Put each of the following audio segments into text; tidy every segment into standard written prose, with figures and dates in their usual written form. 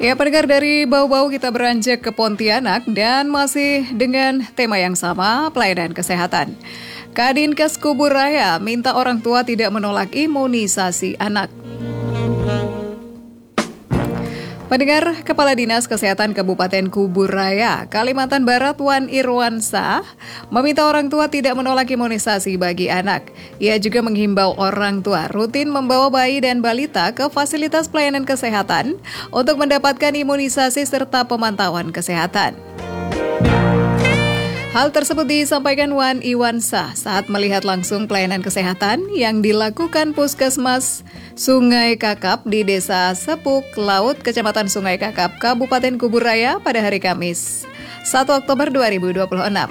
Ya, pendengar, dari Bau-Bau kita beranjak ke Pontianak dan masih dengan tema yang sama, pelayanan kesehatan. Kadinkes Kuburaya minta orang tua tidak menolak imunisasi anak. Pendengar, Kepala Dinas Kesehatan Kabupaten Kuburaya, Kalimantan Barat, Wan Irwansyah, meminta orang tua tidak menolak imunisasi bagi anak. Ia juga menghimbau orang tua rutin membawa bayi dan balita ke fasilitas pelayanan kesehatan untuk mendapatkan imunisasi serta pemantauan kesehatan. Hal tersebut disampaikan Wan Irwansyah saat melihat langsung pelayanan kesehatan yang dilakukan Puskesmas Sungai Kakap di Desa Sepuk Laut, Kecamatan Sungai Kakap, Kabupaten Kuburaya pada hari Kamis, 1 Oktober 2026.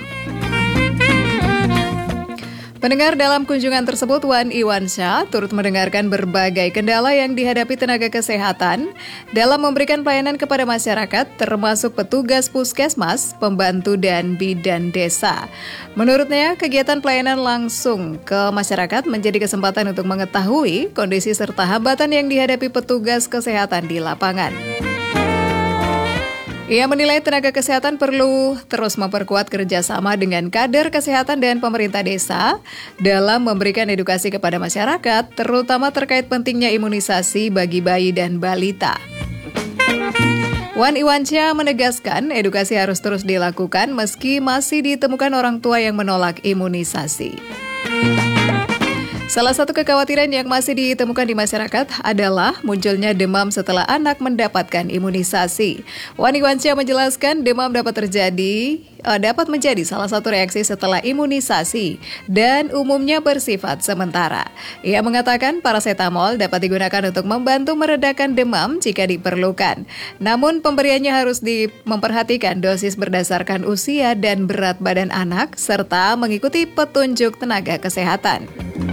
Pendengar, dalam kunjungan tersebut, Wan Irwansyah turut mendengarkan berbagai kendala yang dihadapi tenaga kesehatan dalam memberikan pelayanan kepada masyarakat, termasuk petugas puskesmas, pembantu, dan bidan desa. Menurutnya, kegiatan pelayanan langsung ke masyarakat menjadi kesempatan untuk mengetahui kondisi serta hambatan yang dihadapi petugas kesehatan di lapangan. Ia menilai tenaga kesehatan perlu terus memperkuat kerjasama dengan kader kesehatan dan pemerintah desa dalam memberikan edukasi kepada masyarakat, terutama terkait pentingnya imunisasi bagi bayi dan balita. Wan Irwansyah menegaskan edukasi harus terus dilakukan meski masih ditemukan orang tua yang menolak imunisasi. Salah satu kekhawatiran yang masih ditemukan di masyarakat adalah munculnya demam setelah anak mendapatkan imunisasi. Wan Irwansyah menjelaskan demam dapat menjadi salah satu reaksi setelah imunisasi dan umumnya bersifat sementara. Ia mengatakan parasetamol dapat digunakan untuk membantu meredakan demam jika diperlukan. Namun pemberiannya harus memperhatikan dosis berdasarkan usia dan berat badan anak serta mengikuti petunjuk tenaga kesehatan.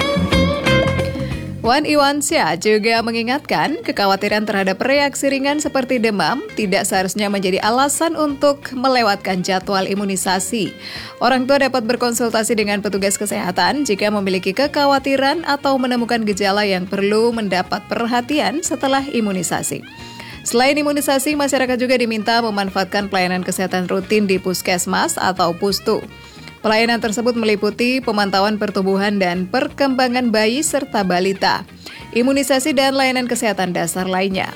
Wan Irwansyah juga mengingatkan kekhawatiran terhadap reaksi ringan seperti demam tidak seharusnya menjadi alasan untuk melewatkan jadwal imunisasi. Orang tua dapat berkonsultasi dengan petugas kesehatan jika memiliki kekhawatiran atau menemukan gejala yang perlu mendapat perhatian setelah imunisasi. Selain imunisasi, masyarakat juga diminta memanfaatkan pelayanan kesehatan rutin di puskesmas atau pustu. Pelayanan tersebut meliputi pemantauan pertumbuhan dan perkembangan bayi serta balita, imunisasi dan layanan kesehatan dasar lainnya.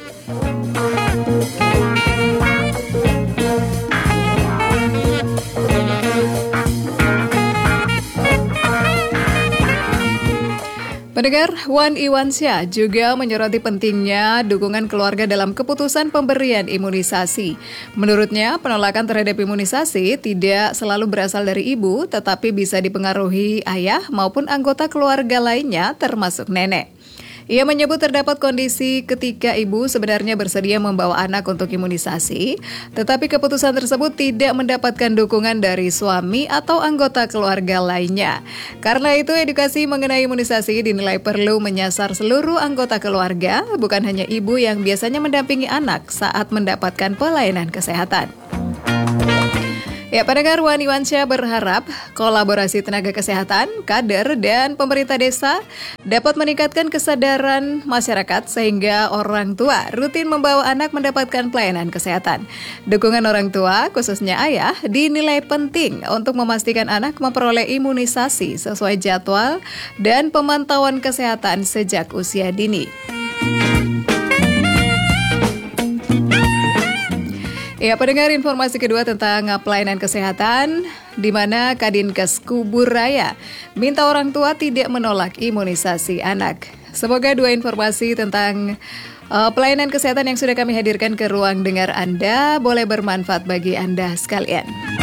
Pendengar, Wan Irwansyah juga menyoroti pentingnya dukungan keluarga dalam keputusan pemberian imunisasi. Menurutnya, penolakan terhadap imunisasi tidak selalu berasal dari ibu, tetapi bisa dipengaruhi ayah maupun anggota keluarga lainnya termasuk nenek. Ia menyebut terdapat kondisi ketika ibu sebenarnya bersedia membawa anak untuk imunisasi, tetapi keputusan tersebut tidak mendapatkan dukungan dari suami atau anggota keluarga lainnya. Karena itu, edukasi mengenai imunisasi dinilai perlu menyasar seluruh anggota keluarga, bukan hanya ibu yang biasanya mendampingi anak saat mendapatkan pelayanan kesehatan. Ya, pendengar, Wan Irwansyah berharap kolaborasi tenaga kesehatan, kader, dan pemerintah desa dapat meningkatkan kesadaran masyarakat sehingga orang tua rutin membawa anak mendapatkan pelayanan kesehatan. Dukungan orang tua, khususnya ayah, dinilai penting untuk memastikan anak memperoleh imunisasi sesuai jadwal dan pemantauan kesehatan sejak usia dini. Ya, pendengar, informasi kedua tentang pelayanan kesehatan, di mana Kadinkes Kuburaya minta orang tua tidak menolak imunisasi anak. Semoga dua informasi tentang pelayanan kesehatan yang sudah kami hadirkan ke ruang dengar Anda boleh bermanfaat bagi Anda sekalian.